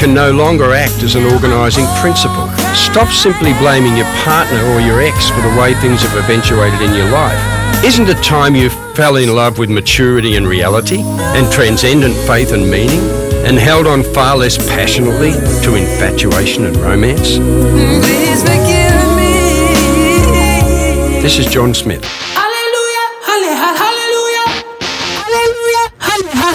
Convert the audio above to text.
can no longer act as an organising principle. Stop simply blaming your partner or your ex for the way things have eventuated in your life. Isn't it time you fell in love with maturity and reality and transcendent faith and meaning and held on far less passionately to infatuation and romance? This is John Smith.